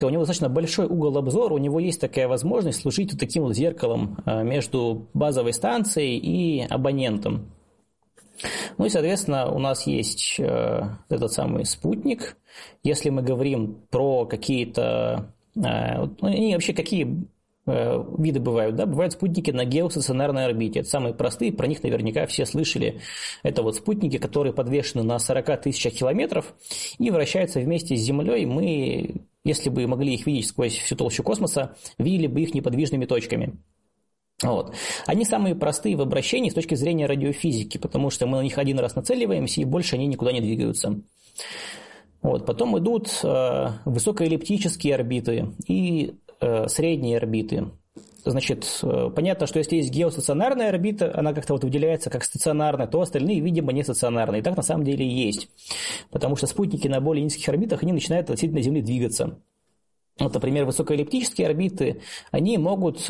у него достаточно большой угол обзора, у него есть такая возможность служить вот таким вот зеркалом между базовой станцией и абонентом. Ну и, соответственно, у нас есть этот самый спутник. Если мы говорим про какие-то... Они вообще какие виды бывают? Да? Бывают спутники на геостационарной орбите. Это самые простые, про них наверняка все слышали. Это вот спутники, которые подвешены на 40 тысячах километров и вращаются вместе с Землей. Мы, если бы могли их видеть сквозь всю толщу космоса, видели бы их неподвижными точками. Вот. Они самые простые в обращении с точки зрения радиофизики, потому что мы на них один раз нацеливаемся, и больше они никуда не двигаются. Вот. Потом идут высокоэллиптические орбиты и средние орбиты. Значит, понятно, что если есть геостационарная орбита, она как-то вот выделяется как стационарная, то остальные, видимо, не стационарные. И так на самом деле и есть. Потому что спутники на более низких орбитах, они начинают относительно Земли двигаться. Вот, например, высокоэллиптические орбиты, они могут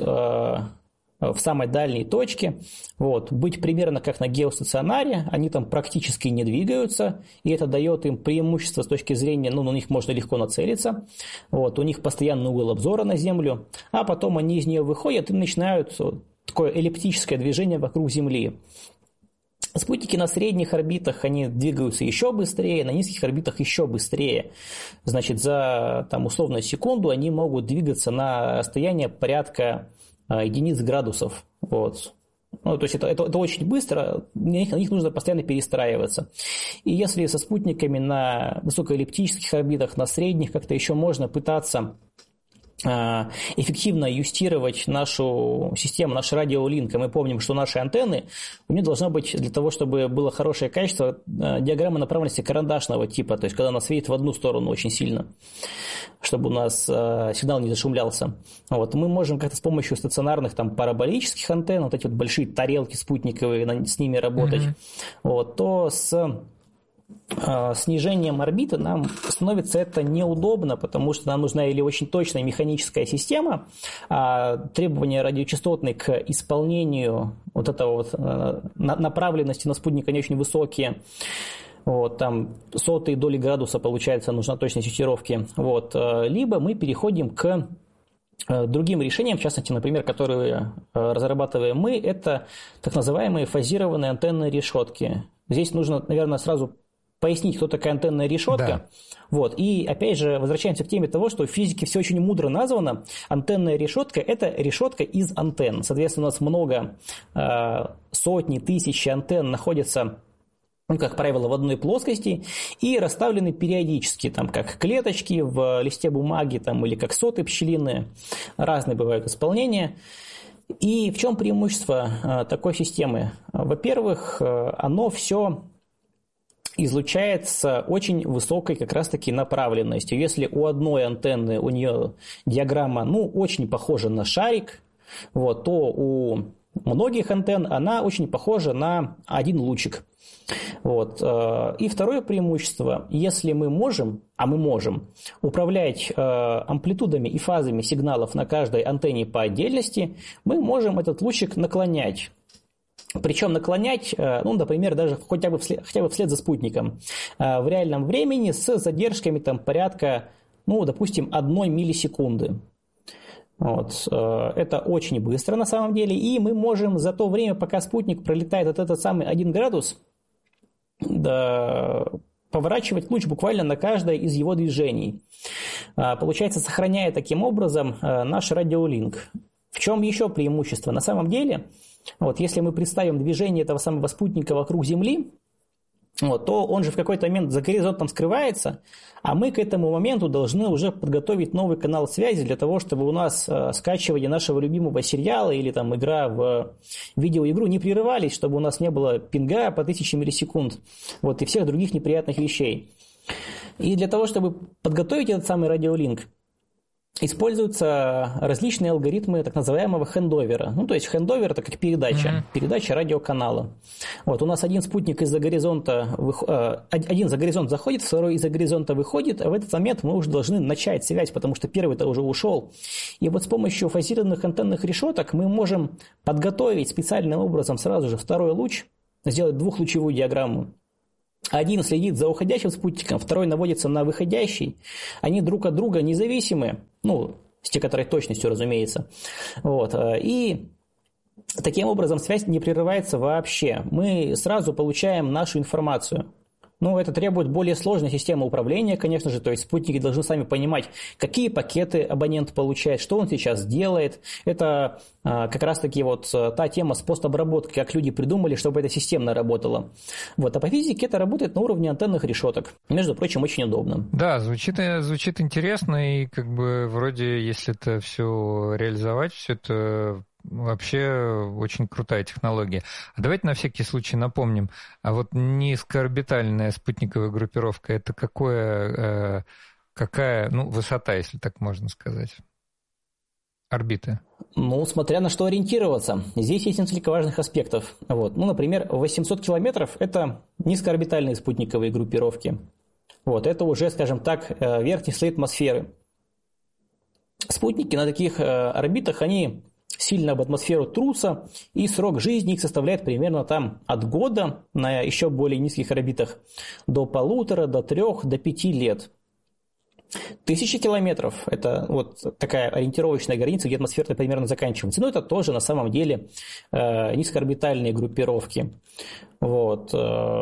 в самой дальней точке быть примерно как на геостационаре, они там практически не двигаются, и это дает им преимущество с точки зрения, на них можно легко нацелиться, у них постоянный угол обзора на Землю, а потом они из нее выходят и начинают такое эллиптическое движение вокруг Земли. Спутники на средних орбитах, они двигаются еще быстрее, на низких орбитах еще быстрее. Значит, за условно секунду они могут двигаться на расстояние порядка единиц градусов. То есть это очень быстро, на них нужно постоянно перестраиваться. И если со спутниками на высокоэллиптических орбитах, на средних как-то еще можно пытаться эффективно юстировать нашу систему, наш радиолинк, мы помним, что наши антенны, у них должна быть, для того, чтобы было хорошее качество, диаграмма направленности карандашного типа, то есть когда она светит в одну сторону очень сильно, чтобы у нас сигнал не зашумлялся. Мы можем как-то с помощью стационарных параболических антенн, эти большие тарелки спутниковые, с ними работать, то с снижением орбиты нам становится это неудобно, потому что нам нужна или очень точная механическая система, а требования радиочастотные к исполнению направленности на спутник, они очень высокие. Там сотые доли градуса, получается, нужна точность юстировки. Либо мы переходим к другим решениям, в частности, например, которые разрабатываем мы, это так называемые фазированные антенные решетки. Здесь нужно, наверное, сразу пояснить, кто такая антенная решетка. Да. И опять же возвращаемся к теме того, что в физике все очень мудро названо. Антенная решетка – это решетка из антенн. Соответственно, у нас много, сотни, тысячи антенн находятся, как правило, в одной плоскости и расставлены периодически, как клеточки в листе бумаги или как пчелиные. Разные бывают исполнения. И в чем преимущество такой системы? Во-первых, оно все излучается очень высокой как раз-таки направленностью. Если у одной антенны у нее диаграмма очень похожа на шарик, то у многих антенн она очень похожа на один лучик. И второе преимущество, если мы можем, а мы можем, управлять амплитудами и фазами сигналов на каждой антенне по отдельности, мы можем этот лучик наклонять. Причем наклонять, например, даже хотя бы вслед за спутником в реальном времени с задержками порядка, допустим, 1 миллисекунды. Это очень быстро на самом деле, и мы можем за то время, пока спутник пролетает этот самый 1 градус, поворачивать луч буквально на каждое из его движений. Получается, сохраняя таким образом наш радиолинк. В чем еще преимущество? На самом деле, если мы представим движение этого самого спутника вокруг Земли, то он же в какой-то момент за горизонтом скрывается, а мы к этому моменту должны уже подготовить новый канал связи для того, чтобы у нас скачивание нашего любимого сериала или игра в видеоигру не прерывались, чтобы у нас не было пинга по 1000 миллисекунд и всех других неприятных вещей. И для того, чтобы подготовить этот самый радиолинк, используются различные алгоритмы так называемого хендовера. То есть хендовер – это как передача радиоканала. У нас один спутник из-за горизонта, один за горизонт заходит, второй из-за горизонта выходит, а в этот момент мы уже должны начать связь, потому что первый-то уже ушел. И с помощью фазированных антенных решеток мы можем подготовить специальным образом сразу же второй луч, сделать двухлучевую диаграмму. Один следит за уходящим спутником, второй наводится на выходящий. Они друг от друга независимы, ну, с некоторой точностью, разумеется. Вот. И таким образом связь не прерывается вообще. Мы сразу получаем нашу информацию. Ну, это требует более сложной системы управления, конечно же, то есть спутники должны сами понимать, какие пакеты абонент получает, что он сейчас делает. Это как раз-таки вот та тема с постобработкой, как люди придумали, чтобы это системно работало. Вот. А по физике это работает на уровне антенных решеток. Между прочим, очень удобно. Да, звучит интересно, и как бы вроде, если это все реализовать, все это вообще очень крутая технология. А давайте на всякий случай напомним, а вот низкоорбитальная спутниковая группировка, это какая, ну, высота, если так можно сказать, орбиты? Ну, смотря на что ориентироваться. Здесь есть несколько важных аспектов. Вот. Ну, например, 800 километров – это низкоорбитальные спутниковые группировки. Вот. Это уже, скажем так, верхний слой атмосферы. Спутники на таких орбитах, они сильно об атмосферу трутся, и срок жизни их составляет примерно там от года на еще более низких орбитах до 1,5, до 3, до 5 лет. 1000 километров – это вот такая ориентировочная граница, где атмосфера примерно заканчивается. Но это тоже на самом деле низкоорбитальные группировки. Вот.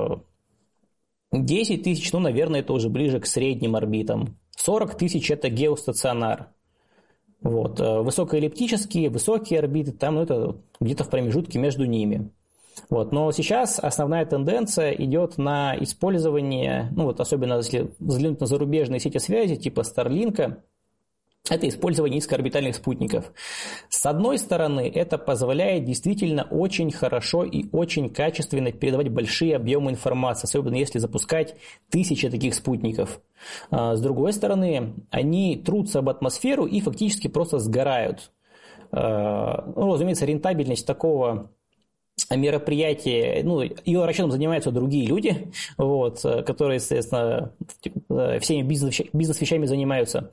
10 тысяч, ну, наверное, это уже ближе к средним орбитам. 40 тысяч – это геостационар. Вот. Высокоэллиптические, высокие орбиты, там это где-то в промежутке между ними. Вот. Но сейчас основная тенденция идет на использование, ну вот особенно если взглянуть на зарубежные сети связи типа Starlink, это использование низкоорбитальных спутников. С одной стороны, это позволяет действительно очень хорошо и очень качественно передавать большие объемы информации, особенно если запускать 1000 таких спутников. С другой стороны, они трутся об атмосферу и фактически просто сгорают. Ну, разумеется, рентабельность такого мероприятие, ну, ее расчетом занимаются другие люди, вот, которые, соответственно, всеми бизнес-вещами занимаются.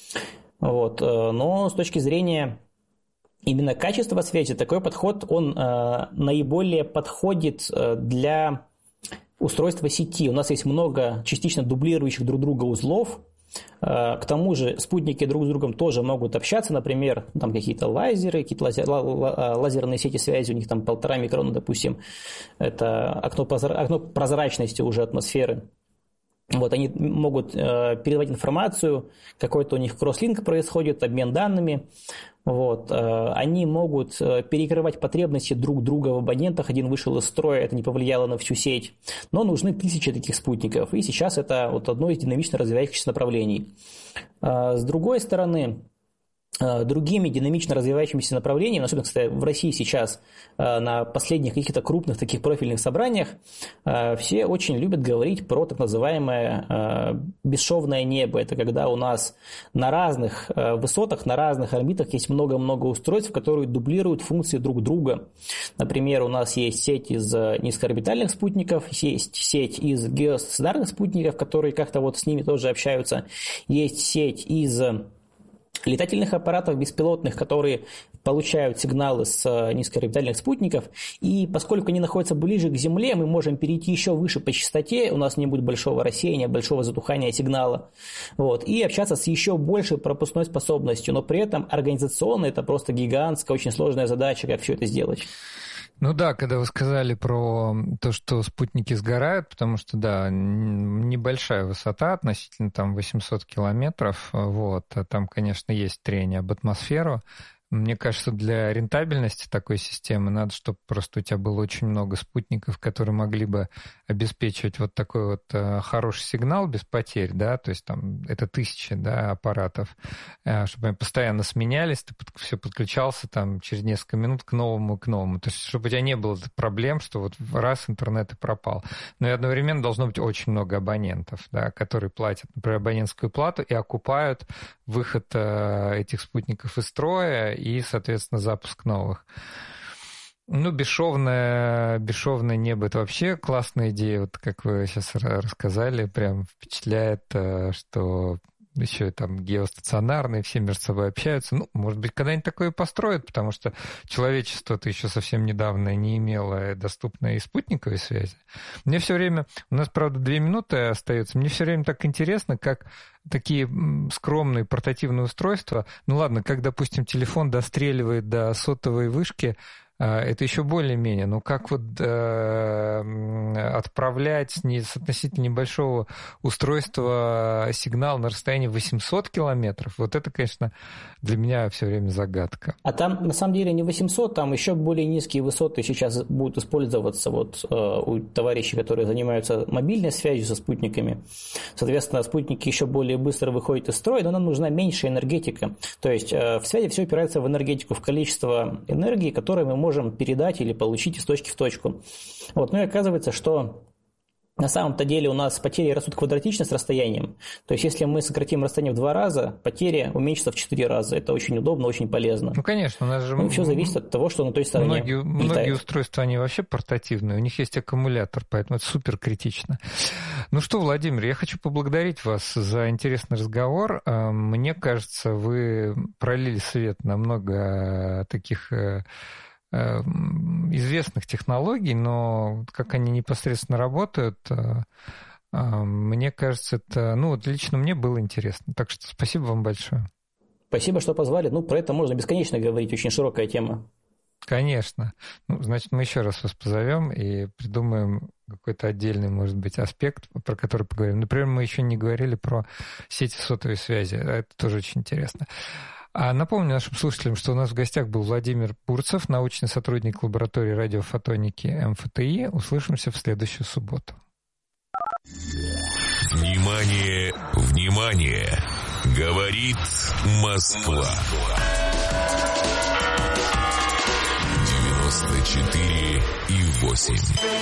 Вот. Но с точки зрения именно качества связи, такой подход, он наиболее подходит для устройства сети. У нас есть много частично дублирующих друг друга узлов. К тому же спутники друг с другом тоже могут общаться, например, там какие-то лазеры, какие-то лазерные сети связи, у них там 1,5 микрона, допустим, это окно прозрачности уже атмосферы. Вот, они могут передавать информацию, какой-то у них кросслинк происходит, обмен данными. Вот, они могут перекрывать потребности друг друга в абонентах. Один вышел из строя, это не повлияло на всю сеть. Но нужны 1000 таких спутников. И сейчас это вот одно из динамично развивающихся направлений. С другой стороны, другими динамично развивающимися направлениями, особенно, кстати, в России сейчас на последних каких-то крупных таких профильных собраниях, все очень любят говорить про так называемое бесшовное небо. Это когда у нас на разных высотах, на разных орбитах есть много-много устройств, которые дублируют функции друг друга. Например, у нас есть сеть из низкоорбитальных спутников, есть сеть из геостационарных спутников, которые как-то вот с ними тоже общаются, есть сеть из летательных аппаратов беспилотных, которые получают сигналы с низкоорбитальных спутников, и поскольку они находятся ближе к Земле, мы можем перейти еще выше по частоте, у нас не будет большого рассеяния, большого затухания сигнала, вот, и общаться с еще большей пропускной способностью, но при этом организационно это просто гигантская, очень сложная задача, как все это сделать. Ну да, когда вы сказали про то, что спутники сгорают, потому что, да, небольшая высота, относительно там 800 километров, вот, а там, конечно, есть трение об атмосферу. Мне кажется, для рентабельности такой системы надо, чтобы просто у тебя было очень много спутников, которые могли бы обеспечивать вот такой вот хороший сигнал без потерь, да, то есть там это 1000, да, аппаратов, чтобы они постоянно сменялись, ты все подключался там через несколько минут к новому, то есть чтобы у тебя не было проблем, что вот раз интернет и пропал. Но и одновременно должно быть очень много абонентов, да, которые платят, например, абонентскую плату и окупают выход этих спутников из строя и, соответственно, запуск новых. Ну, бесшовное небо – это вообще классная идея. Вот как вы сейчас рассказали, прям впечатляет, что еще там геостационарные, все между собой общаются. Ну, может быть, когда-нибудь такое построят, потому что человечество-то еще совсем недавно не имело доступной и спутниковой связи. Мне все время, у нас, правда, 2 минуты остается, мне все время так интересно, как такие скромные портативные устройства, ну ладно, как, допустим, телефон достреливает до сотовой вышки, это еще более-менее. Но как вот отправлять с относительно небольшого устройства сигнал на расстоянии 800 километров, вот это, конечно, для меня все время загадка. А там, на самом деле, не 800, там еще более низкие высоты сейчас будут использоваться вот у товарищей, которые занимаются мобильной связью со спутниками. Соответственно, спутники еще более быстро выходят из строя, но нам нужна меньшая энергетика. То есть в связи все опирается в энергетику, в количество энергии, которое мы можем передать или получить из точки в точку. Вот. Ну и оказывается, что на самом-то деле у нас потери растут квадратично с расстоянием. То есть если мы сократим расстояние в 2 раза, потери уменьшатся в 4 раза. Это очень удобно, очень полезно. Ну, конечно, у нас же... Ну, все зависит от того, что на той стороне Многие устройства, они вообще портативные, у них есть аккумулятор, поэтому это супер критично. Ну что, Владимир, я хочу поблагодарить вас за интересный разговор. Мне кажется, вы пролили свет на много таких известных технологий, но как они непосредственно работают, мне кажется, это, ну, вот лично мне было интересно. Так что спасибо вам большое. Спасибо, что позвали. Ну, про это можно бесконечно говорить, очень широкая тема. Конечно. Ну, значит, мы еще раз вас позовем и придумаем какой-то отдельный, может быть, аспект, про который поговорим. Например, мы еще не говорили про сети сотовой связи. Это тоже очень интересно. А напомню нашим слушателям, что у нас в гостях был Владимир Бурцев, научный сотрудник лаборатории радиофотоники МФТИ. Услышимся в следующую субботу. Внимание, внимание! Говорит Москва. 94,8.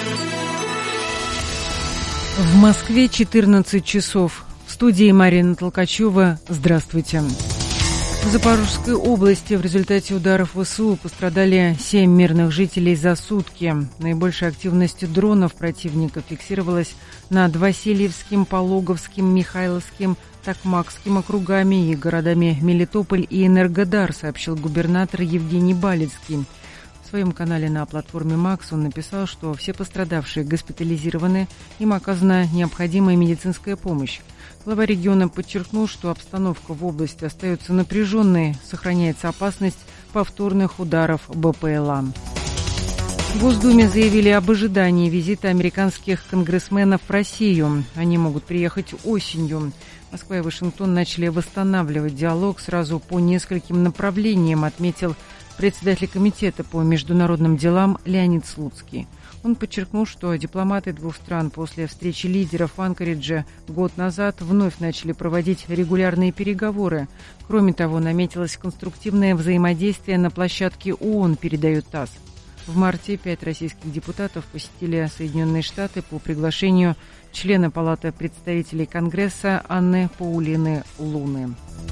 В Москве 14 часов. В студии Марина Толкачева. Здравствуйте. В Запорожской области в результате ударов ВСУ пострадали 7 мирных жителей за сутки. Наибольшая активность дронов противника фиксировалась над Васильевским, Пологовским, Михайловским, Токмакским округами и городами Мелитополь и Энергодар, сообщил губернатор Евгений Балицкий. В своем канале на платформе Макс он написал, что все пострадавшие госпитализированы, им оказана необходимая медицинская помощь. Глава региона подчеркнул, что обстановка в области остается напряженной, сохраняется опасность повторных ударов БПЛА. В Госдуме заявили об ожидании визита американских конгрессменов в Россию. Они могут приехать осенью. Москва и Вашингтон начали восстанавливать диалог сразу по нескольким направлениям, отметил председатель комитета по международным делам Леонид Слуцкий. Он подчеркнул, что дипломаты двух стран после встречи лидеров в Анкоридже год назад вновь начали проводить регулярные переговоры. Кроме того, наметилось конструктивное взаимодействие на площадке ООН, передает ТАСС. В марте 5 российских депутатов посетили Соединенные Штаты по приглашению члена Палаты представителей Конгресса Анны Паулины Луны.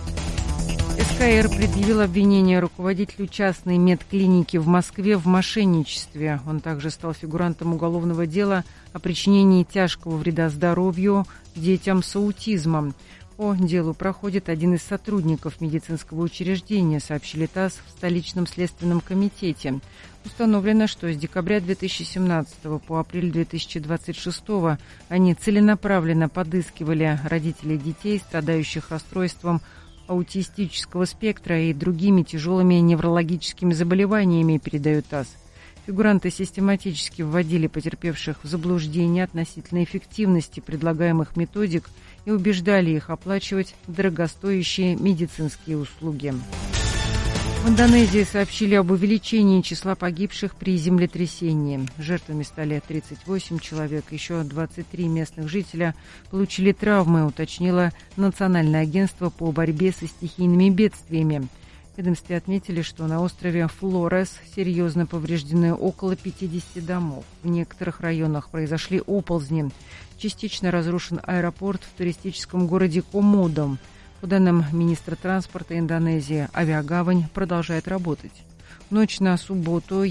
СКР предъявил обвинение руководителю частной медклиники в Москве в мошенничестве. Он также стал фигурантом уголовного дела о причинении тяжкого вреда здоровью детям с аутизмом. По делу проходит один из сотрудников медицинского учреждения, сообщили ТАСС в столичном следственном комитете. Установлено, что с декабря 2017 по апрель 2026 они целенаправленно подыскивали родителей детей, страдающих расстройством аутистического спектра и другими тяжелыми неврологическими заболеваниями, передает ТАСС. Фигуранты систематически вводили потерпевших в заблуждение относительно эффективности предлагаемых методик и убеждали их оплачивать дорогостоящие медицинские услуги. В Индонезии сообщили об увеличении числа погибших при землетрясении. Жертвами стали 38 человек. Еще 23 местных жителя получили травмы, уточнило Национальное агентство по борьбе со стихийными бедствиями. В ведомстве отметили, что на острове Флорес серьезно повреждены около 50 домов. В некоторых районах произошли оползни. Частично разрушен аэропорт в туристическом городе Комодо. По данным министра транспорта Индонезии, авиагавань продолжает работать. В ночь на субботу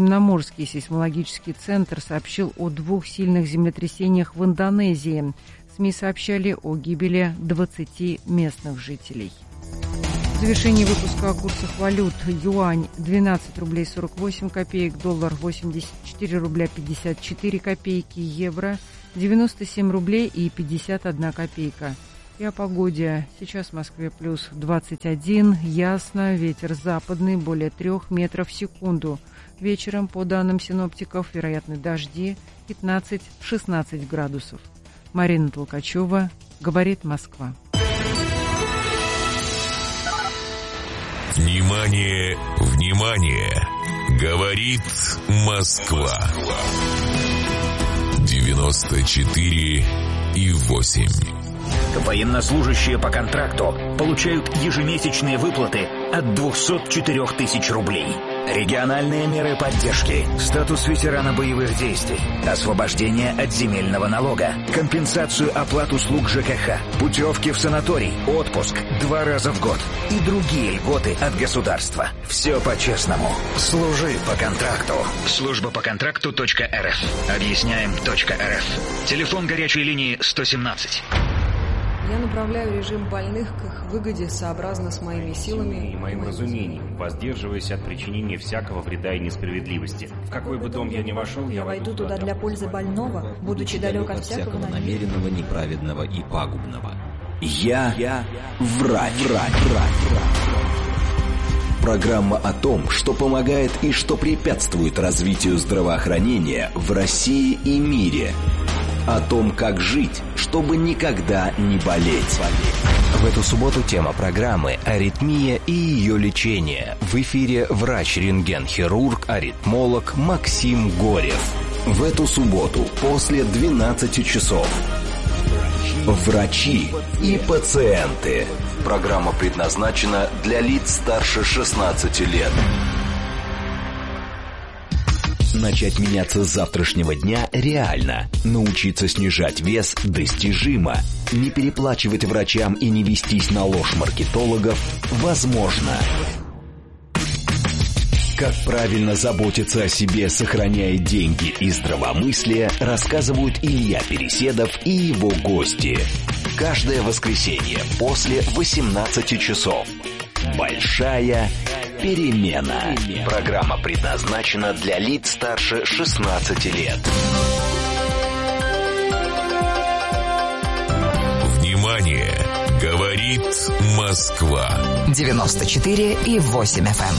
Европейско-Средиземноморский сейсмологический центр сообщил о 2 сильных землетрясениях в Индонезии. СМИ сообщали о гибели 20 местных жителей. В завершении выпуска о курсах валют. Юань 12 рублей 48 копеек, доллар 84 рубля 54 копейки, евро 97 рублей и 51 копейка. И о погоде. Сейчас в Москве плюс 21, ясно, ветер западный, более 3 метров в секунду. Вечером, по данным синоптиков, вероятны дожди, 15-16 градусов. Марина Толкачева, «Говорит Москва». Внимание, внимание! Говорит Москва. 94,8. Военнослужащие по контракту получают ежемесячные выплаты от 204 тысяч рублей. Региональные меры поддержки, статус ветерана боевых действий, освобождение от земельного налога, компенсацию оплат услуг ЖКХ, путевки в санаторий, отпуск 2 раза в год и другие льготы от государства. Все по-честному. Служи по контракту. Служба по контракту.рф. Объясняем.рф. Телефон горячей линии 117. Я направляю режим больных к их выгоде сообразно с моими силами и моим разумением, воздерживаясь от причинения всякого вреда и несправедливости. В какой бы дом я ни вошел, я войду туда для пользы больного, будучи далек от всякого намеренного, неправедного и пагубного. Я врач. Программа о том, что помогает и что препятствует развитию здравоохранения в России и мире. О том, как жить, чтобы никогда не болеть. В эту субботу тема программы «Аритмия и ее лечение». В эфире врач-рентген-хирург, аритмолог Максим Горев. В эту субботу после 12 часов. Врачи и пациенты. Программа предназначена для лиц старше 16 лет. Начать меняться с завтрашнего дня реально. Научиться снижать вес достижимо. Не переплачивать врачам и не вестись на ложь маркетологов возможно. Как правильно заботиться о себе, сохраняя деньги и здравомыслие, рассказывают Илья Переседов и его гости. Каждое воскресенье после 18 часов. Большая перемена. Программа предназначена для лиц старше 16 лет. Внимание! Говорит Москва. 94,8 FM.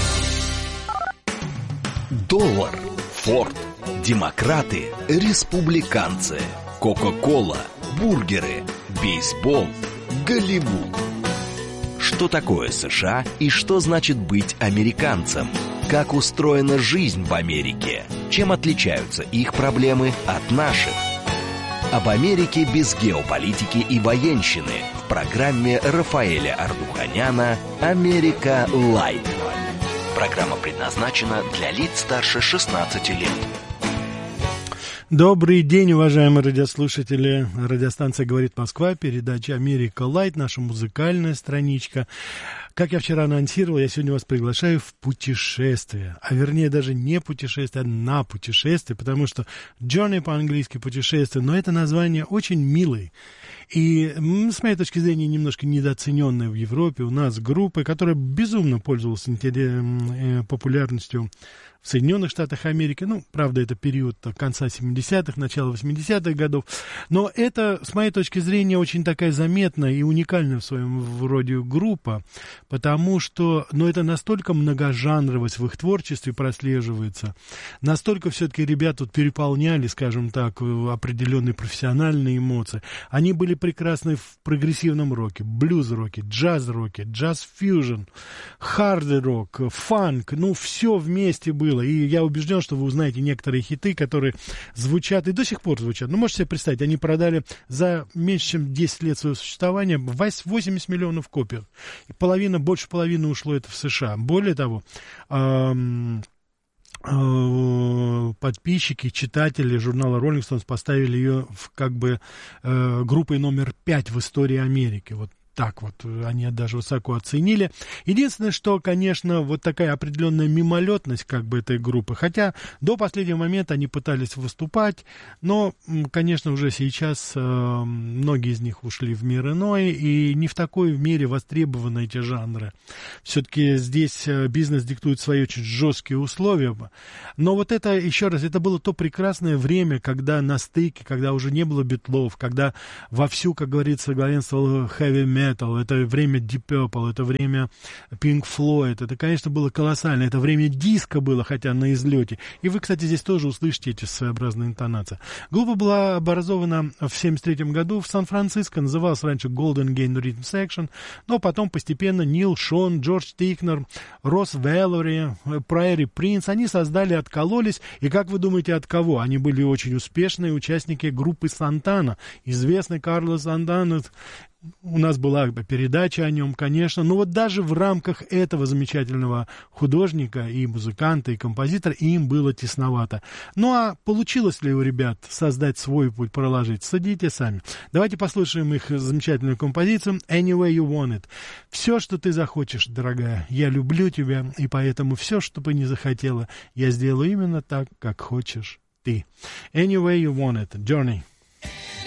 Доллар, Форд, демократы, республиканцы, Кока-кола, бургеры, бейсбол, Голливуд. Что такое США и что значит быть американцем? Как устроена жизнь в Америке? Чем отличаются их проблемы от наших? Об Америке без геополитики и военщины в программе Рафаэля Ардуханяна «Америка Лайт». Программа предназначена для лиц старше 16 лет. Добрый день, уважаемые радиослушатели. Радиостанция «Говорит Москва», передача «Америка Лайт», наша музыкальная страничка. Как я вчера анонсировал, я сегодня вас приглашаю в путешествие. А вернее, даже не путешествие, а на путешествие, потому что «journey» по-английски «путешествие», но это название очень милое. И, с моей точки зрения, немножко недооцененная в Европе. У нас группа, которая безумно пользовалась популярностью в Соединенных Штатах Америки. Ну, правда, это период конца 70-х, начала 80-х годов. Но это, с моей точки зрения, очень такая заметная и уникальная в своем роде группа, потому что, это настолько многожанровость в их творчестве прослеживается, настолько все-таки ребята тут переполняли, скажем так, определенные профессиональные эмоции. Они были прекрасны в прогрессивном роке, блюз-роке, джаз-роке, джаз-фьюжн, хард-рок, фанк, все вместе было. И я убежден, что вы узнаете некоторые хиты, которые звучат и до сих пор звучат. Можете себе представить, они продали за меньше, чем 10 лет своего существования 80 миллионов копий. И больше половины ушло это в США. Более того, подписчики, читатели журнала Rolling Stones поставили ее группой номер 5 в истории Америки. Вот так вот, они даже высоко оценили. Единственное, что, конечно, вот такая определенная мимолетность как бы этой группы, хотя до последнего момента они пытались выступать, но, конечно, уже сейчас многие из них ушли в мир иной, и не в такой в мере востребованы эти жанры. Все-таки здесь бизнес диктует свои очень жесткие условия. Но вот это, еще раз, это было то прекрасное время, когда на стыке, когда уже не было Битлов, когда вовсю, как говорится, главенствовал heavy metal, это время Deep Purple, это время Pink Floyd, это, конечно, было колоссально, это время диска было, хотя на излете. И вы, кстати, здесь тоже услышите эти своеобразные интонации. Группа была образована в 1973 году в Сан-Франциско, называлась раньше Golden Gate Rhythm Section, но потом постепенно Нил Шон, Джордж Тикнер, Росс Вэллори, Прайори Принц, они создали, откололись, и как вы думаете, от кого? Они были очень успешные участники группы Сантана, известный Карлос Сантана. У нас была передача о нем, конечно, но вот даже в рамках этого замечательного художника и музыканта, и композитора им было тесновато. Ну а получилось ли у ребят создать свой путь, проложить? Судите сами. Давайте послушаем их замечательную композицию «Any Way You Want It». Все, что ты захочешь, дорогая, я люблю тебя, и поэтому все, что бы ни захотела, я сделаю именно так, как хочешь ты. «Any Way You Want It», Journey.